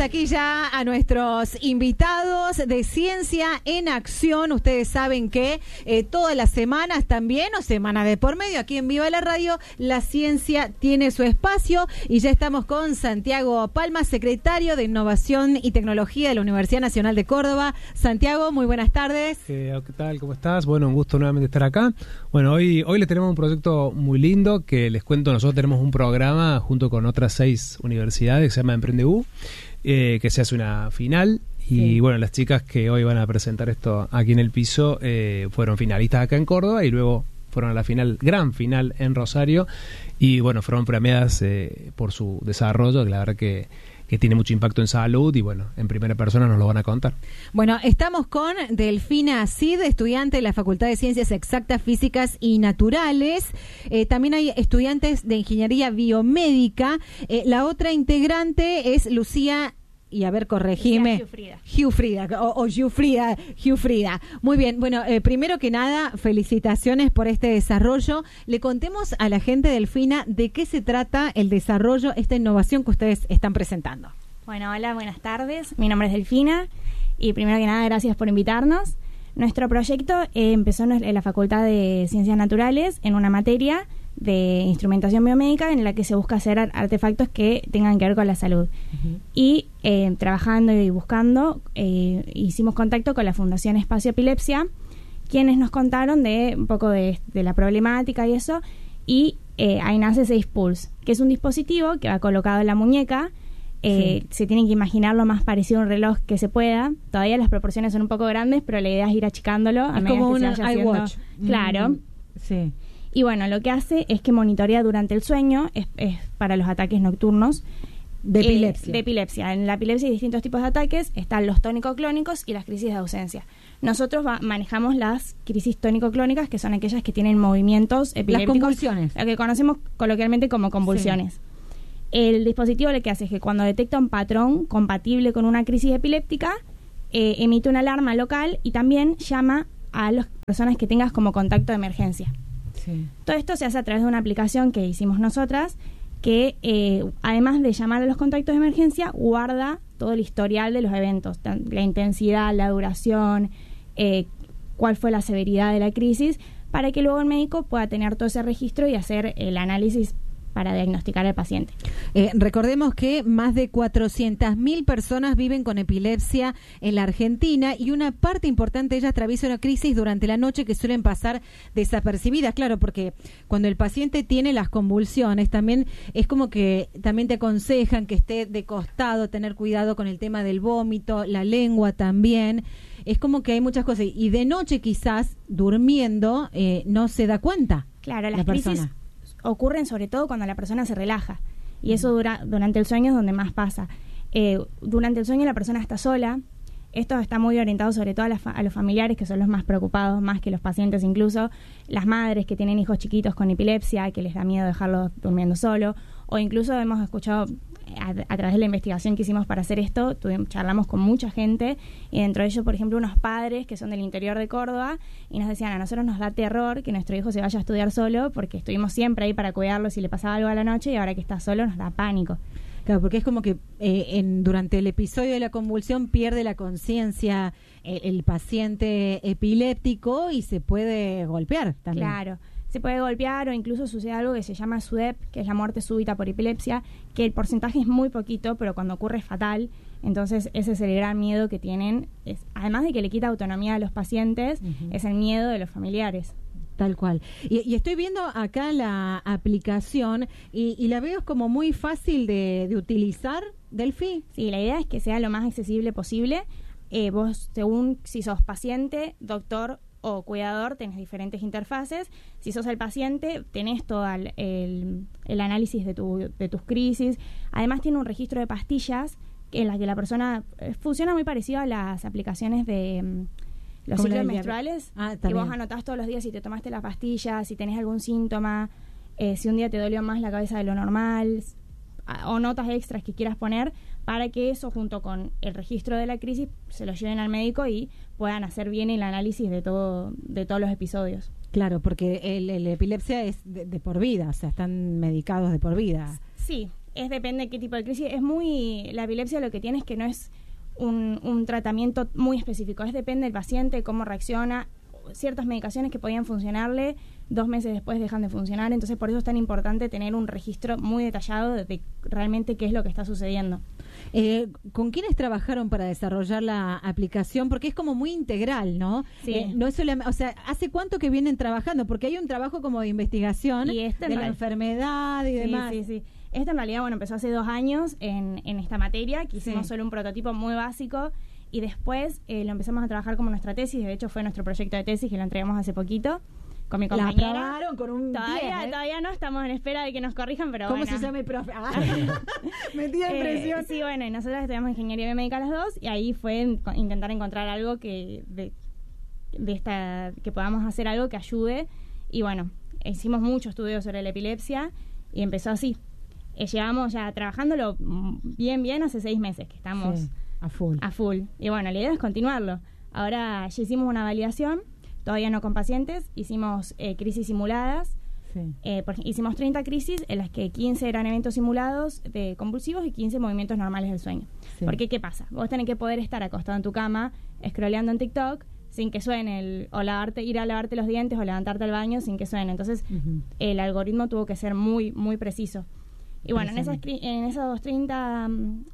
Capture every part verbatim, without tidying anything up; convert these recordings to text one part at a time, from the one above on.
aquí ya a nuestros invitados de Ciencia en Acción. Ustedes saben que eh, todas las semanas también, o semana de por medio, aquí en Viva la Radio, la ciencia tiene su espacio. Y ya estamos con Santiago Palma, secretario de Innovación y Tecnología de la Universidad Nacional de Córdoba. Santiago, muy buenas tardes. Eh, ¿Qué tal? ¿Cómo estás? Bueno, un gusto nuevamente estar acá. Bueno, hoy, hoy les tenemos un proyecto muy lindo que les cuento. Nosotros tenemos un programa junto con otras seis universidades que se llama EmprendeU, eh, que se hace una final. Y sí. Bueno, las chicas que hoy van a presentar esto aquí en el piso eh, fueron finalistas acá en Córdoba y luego fueron a la final, gran final en Rosario. Y bueno, fueron premiadas eh, por su desarrollo, que la verdad que que tiene mucho impacto en salud y bueno, en primera persona nos lo van a contar. Bueno, estamos con Delfina Cid, estudiante de la Facultad de Ciencias Exactas, Físicas y Naturales. Eh, también hay estudiantes de Ingeniería Biomédica. Eh, la otra integrante es Lucía, y a ver, corregime. Giuffrida. Giuffrida, o, o Giuffrida, Giuffrida. Muy bien, bueno, eh, primero que nada, felicitaciones por este desarrollo. Le contemos a la gente, Delfina, de qué se trata el desarrollo, esta innovación que ustedes están presentando. Bueno, hola, buenas tardes. Mi nombre es Delfina y primero que nada, gracias por invitarnos. Nuestro proyecto eh, empezó en la Facultad de Ciencias Naturales en una materia de instrumentación biomédica en la que se busca hacer artefactos que tengan que ver con la salud. Uh-huh. Y eh, trabajando y buscando, eh, hicimos contacto con la Fundación Espacio Epilepsia, quienes nos contaron de un poco de, de la problemática y eso, y eh, ahí nace Seis Pulse, que es un dispositivo que va colocado en la muñeca. Eh, sí. Se tienen que imaginar lo más parecido a un reloj que se pueda. Todavía las proporciones son un poco grandes, pero la idea es ir achicándolo a es medida como que se un vaya haciendo. iWatch. Claro. Mm, sí. Y bueno, lo que hace es que monitorea durante el sueño, es, es para los ataques nocturnos. De epilepsia. Eh, de epilepsia. En la epilepsia hay distintos tipos de ataques, están los tónico-clónicos y las crisis de ausencia. Nosotros va, manejamos las crisis tónico-clónicas, que son aquellas que tienen movimientos epilépticos. Las convulsiones. Lo que conocemos coloquialmente como convulsiones. Sí. El dispositivo lo que hace es que cuando detecta un patrón compatible con una crisis epiléptica, eh, emite una alarma local y también llama a las personas que tengas como contacto de emergencia. Sí. Todo esto se hace a través de una aplicación que hicimos nosotras, que eh, además de llamar a los contactos de emergencia, guarda todo el historial de los eventos, la intensidad, la duración, eh, cuál fue la severidad de la crisis, para que luego el médico pueda tener todo ese registro y hacer el análisis para diagnosticar al paciente. Eh, recordemos que más de cuatrocientas mil personas viven con epilepsia en la Argentina y una parte importante de ellas atraviesa una crisis durante la noche que suelen pasar desapercibidas. Claro, porque cuando el paciente tiene las convulsiones también es como que también te aconsejan que esté de costado, tener cuidado con el tema del vómito, la lengua también. Es como que hay muchas cosas y de noche quizás durmiendo eh, no se da cuenta. Claro, las crisis ocurren sobre todo cuando la persona se relaja y eso dura durante el sueño es donde más pasa. Eh, durante el sueño la persona está sola. Esto está muy orientado sobre todo a, las fa- a los familiares, que son los más preocupados, más que los pacientes incluso, las madres que tienen hijos chiquitos con epilepsia, que les da miedo dejarlos durmiendo solo, o incluso hemos escuchado a, a través de la investigación que hicimos para hacer esto, tuvimos, charlamos con mucha gente, y dentro de ellos, por ejemplo, unos padres que son del interior de Córdoba, y nos decían, a nosotros nos da terror que nuestro hijo se vaya a estudiar solo, porque estuvimos siempre ahí para cuidarlo si le pasaba algo a la noche, y ahora que está solo nos da pánico. Claro, porque es como que eh, en, durante el episodio de la convulsión pierde la conciencia el, el paciente epiléptico y se puede golpear también. Claro, se puede golpear o incluso sucede algo que se llama S U D E P, que es la muerte súbita por epilepsia, que el porcentaje es muy poquito, pero cuando ocurre es fatal. Entonces ese es el gran miedo que tienen, es, además de que le quita autonomía a los pacientes, uh-huh. es el miedo de los familiares. Tal cual. Y, y estoy viendo acá la aplicación y, y la veo como muy fácil de, de utilizar, Delfi. Sí, la idea es que sea lo más accesible posible. Eh, vos, según si sos paciente, doctor o cuidador, tenés diferentes interfaces. Si sos el paciente, tenés todo el, el, el análisis de, tu, de tus crisis. Además tiene un registro de pastillas en la que la persona eh, funciona muy parecido a las aplicaciones de los ciclos menstruales, ah, que vos anotás todos los días si te tomaste la pastilla, si tenés algún síntoma, eh, si un día te dolió más la cabeza de lo normal, o notas extras que quieras poner, para que eso junto con el registro de la crisis se lo lleven al médico y puedan hacer bien el análisis de todo, de todos los episodios. Claro, porque el, el epilepsia es de, de por vida, o sea, están medicados de por vida. Sí, es depende de qué tipo de crisis. Es muy... La epilepsia lo que tiene es que no es un, un tratamiento muy específico. Es depende del paciente, cómo reacciona. Ciertas medicaciones que podían funcionarle, dos meses después dejan de funcionar. Entonces, por eso es tan importante tener un registro muy detallado de, de realmente qué es lo que está sucediendo. Eh, ¿Con quiénes trabajaron para desarrollar la aplicación? Porque es como muy integral, ¿no? Sí. Eh, no es solamente, o sea, ¿hace cuánto que vienen trabajando? Porque hay un trabajo como de investigación y este de la real... enfermedad y sí, demás. Sí, sí. Esto en realidad, bueno, empezó hace dos años en, en esta materia, que hicimos sí. solo un prototipo muy básico y después eh, lo empezamos a trabajar como nuestra tesis. De hecho, fue nuestro proyecto de tesis que lo entregamos hace poquito con mi compañera. La aprobaron con un todavía, diez, ¿eh? Todavía no, estamos en espera de que nos corrijan, pero ¿Cómo bueno. se llama el profe? Ah, metida en presión. Eh, sí, bueno, y nosotros estudiamos ingeniería biomédica las dos y ahí fue en, intentar encontrar algo que de, de esta que podamos hacer algo que ayude. Y bueno, hicimos mucho estudio sobre la epilepsia y empezó así. Eh, llevamos ya trabajándolo bien, bien hace seis meses que estamos sí, a full. A full. Y bueno, la idea es continuarlo. Ahora ya hicimos una validación, todavía no con pacientes, hicimos eh, crisis simuladas. Sí. Eh, por, hicimos treinta crisis en las que quince eran eventos simulados de convulsivos y quince movimientos normales del sueño. Sí. Porque, ¿qué pasa? Vos tenés que poder estar acostado en tu cama, scrolleando en TikTok, sin que suene, el, o lavarte, ir a lavarte los dientes o levantarte al baño sin que suene. Entonces, uh-huh. el algoritmo tuvo que ser muy, muy preciso. Y bueno, en esas, en esos treinta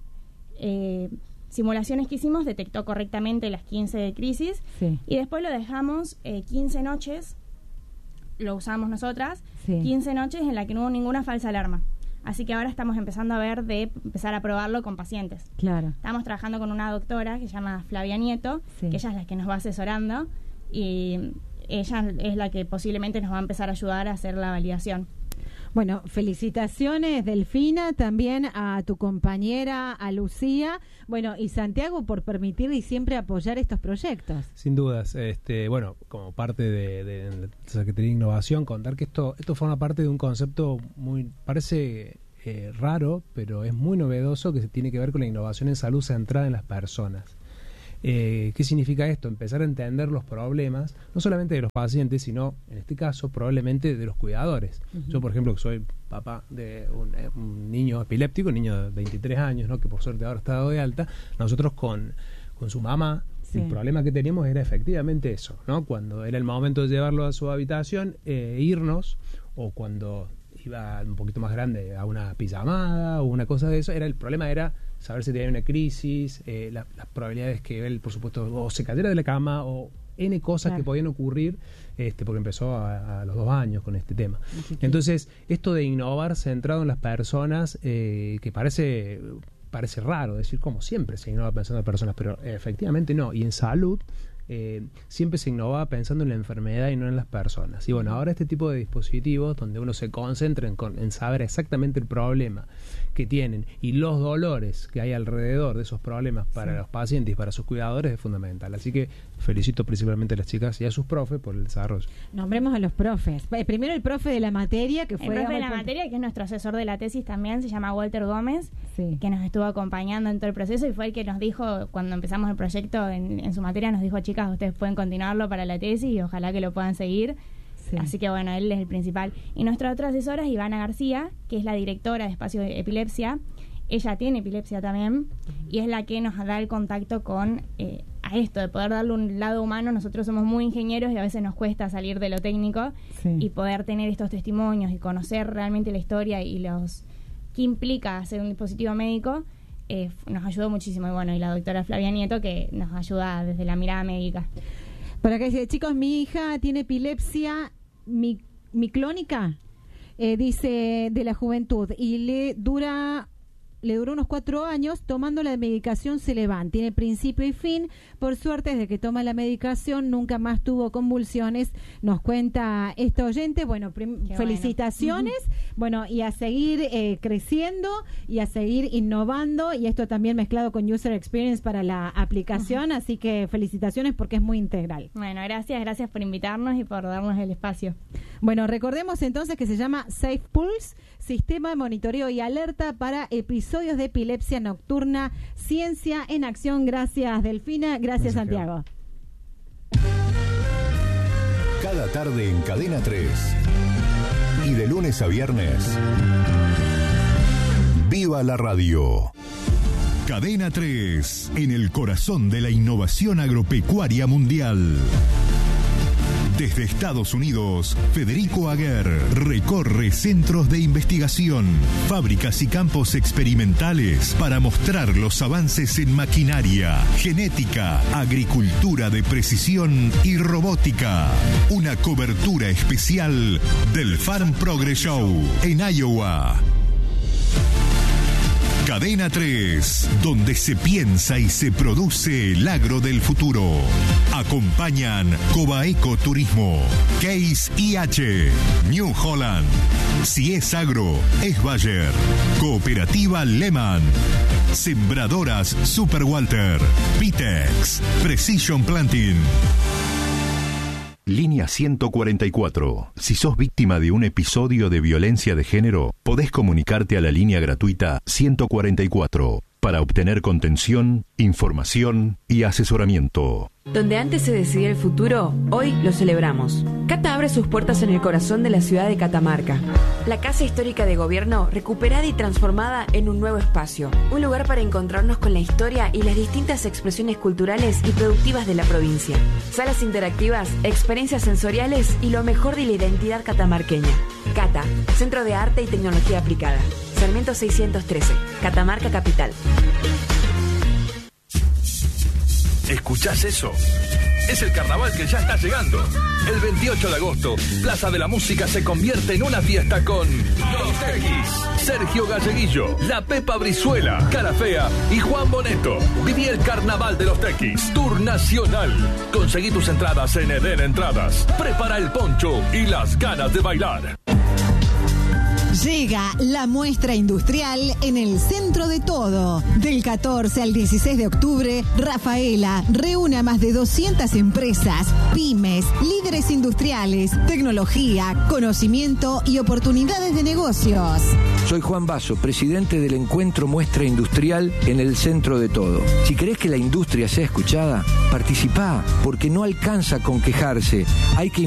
eh, simulaciones que hicimos, detectó correctamente las quince crisis. Sí. Y después lo dejamos eh, quince noches, lo usamos nosotras, sí. quince noches en las que no hubo ninguna falsa alarma. Así que ahora estamos empezando a ver de empezar a probarlo con pacientes. Claro. Estamos trabajando con una doctora que se llama Flavia Nieto, sí. que ella es la que nos va asesorando y ella es la que posiblemente nos va a empezar a ayudar a hacer la validación. Bueno, felicitaciones, Delfina, también a tu compañera, a Lucía, bueno, y Santiago por permitir y siempre apoyar estos proyectos. Sin dudas, este, bueno, como parte de, de, de la Secretaría de Innovación, contar que esto, esto forma parte de un concepto muy, parece eh, raro, pero es muy novedoso, que se tiene que ver con la innovación en salud centrada en las personas. Eh, ¿Qué significa esto? Empezar a entender los problemas, no solamente de los pacientes, sino, en este caso, probablemente de los cuidadores. Uh-huh. Yo, por ejemplo, que soy papá de un, un niño epiléptico, un niño de veintitrés años, ¿no? Que por suerte ahora está dado de alta, nosotros con, con su mamá, sí. el problema que teníamos era efectivamente eso, ¿no? Cuando era el momento de llevarlo a su habitación, eh, irnos, o cuando iba un poquito más grande a una pijamada o una cosa de eso, era el problema era saber si tenía una crisis, eh, la, las probabilidades que él, por supuesto, o se cayera de la cama o N cosas claro. que podían ocurrir, este, porque empezó a, a los dos años con este tema. Sí, Entonces, esto de innovar centrado en las personas, eh, que parece parece raro decir, como siempre se innova pensando en personas, pero eh, efectivamente no. Y en salud, Eh, siempre se innovaba pensando en la enfermedad y no en las personas. Y bueno, ahora este tipo de dispositivos donde uno se concentra en, en saber exactamente el problema que tienen y los dolores que hay alrededor de esos problemas para sí. los pacientes y para sus cuidadores es fundamental. Así que felicito principalmente a las chicas y a sus profes por el desarrollo. Nombremos a los profes. Primero el profe de la materia, que fue... El profe de la materia, que es nuestro asesor de la tesis también, se llama Walter Gómez, sí. que nos estuvo acompañando en todo el proceso y fue el que nos dijo, cuando empezamos el proyecto en, en su materia, nos dijo, chicas, ustedes pueden continuarlo para la tesis y ojalá que lo puedan seguir. Sí. Así que bueno, él es el principal. Y nuestra otra asesora es Ivana García, que es la directora de Espacio de Epilepsia. Ella tiene epilepsia también y es la que nos da el contacto con eh, a esto, de poder darle un lado humano. Nosotros somos muy ingenieros y a veces nos cuesta salir de lo técnico sí. y poder tener estos testimonios y conocer realmente la historia y los qué implica hacer un dispositivo médico. Eh, nos ayudó muchísimo y bueno, y la doctora Flavia Nieto que nos ayuda desde la mirada médica. Por acá dice, chicos, mi hija tiene epilepsia mi, miclónica, eh, dice, de la juventud y le dura le duró unos cuatro años, tomando la medicación se le van, tiene principio y fin, por suerte desde que toma la medicación nunca más tuvo convulsiones, nos cuenta este oyente. Bueno, prim- felicitaciones, bueno. bueno, y a seguir eh, creciendo y a seguir innovando, y esto también mezclado con User Experience para la aplicación, uh-huh. así que felicitaciones porque es muy integral. Bueno, gracias, gracias por invitarnos y por darnos el espacio. Bueno, recordemos entonces que se llama Safe Pulse, Sistema de Monitoreo y Alerta para Episodios de Epilepsia Nocturna, Ciencia en Acción. Gracias, Delfina. Gracias, Santiago. Cada tarde en Cadena tres y de lunes a viernes, ¡Viva la radio! Cadena tres, en el corazón de la innovación agropecuaria mundial. Desde Estados Unidos, Federico Aguer recorre centros de investigación, fábricas y campos experimentales para mostrar los avances en maquinaria, genética, agricultura de precisión y robótica. Una cobertura especial del Farm Progress Show en Iowa. Cadena tres, donde se piensa y se produce el agro del futuro. Acompañan Cobaeco Turismo, Case I H, New Holland. Si es agro, es Bayer. Cooperativa Lehman. Sembradoras Super Walter. Pitex. Precision Planting. Línea ciento cuarenta y cuatro. Si sos víctima de un episodio de violencia de género, podés comunicarte a la línea gratuita ciento cuarenta y cuatro para obtener contención, información y asesoramiento. Donde antes se decidía el futuro, hoy lo celebramos. Cata abre sus puertas en el corazón de la ciudad de Catamarca. La casa histórica de gobierno recuperada y transformada en un nuevo espacio. Un lugar para encontrarnos con la historia y las distintas expresiones culturales y productivas de la provincia. Salas interactivas, experiencias sensoriales y lo mejor de la identidad catamarqueña. Cata, Centro de Arte y Tecnología Aplicada. Sarmiento seiscientos trece, Catamarca Capital. ¿Escuchás eso? Es el carnaval que ya está llegando. El veintiocho de agosto, Plaza de la Música se convierte en una fiesta con Los Tequis, Sergio Galleguillo, La Pepa Brizuela, Cara Fea y Juan Boneto. Viví el carnaval de Los Tequis, Tour Nacional. Conseguí tus entradas en Eden Entradas. Prepara el poncho y las ganas de bailar. Llega la muestra industrial en el centro de todo. Del catorce al dieciséis de octubre, Rafaela reúne a más de doscientas empresas, pymes, líderes industriales, tecnología, conocimiento y oportunidades de negocios. Soy Juan Basso, presidente del encuentro Muestra Industrial en el centro de todo. Si querés que la industria sea escuchada, participá, porque no alcanza con quejarse. Hay que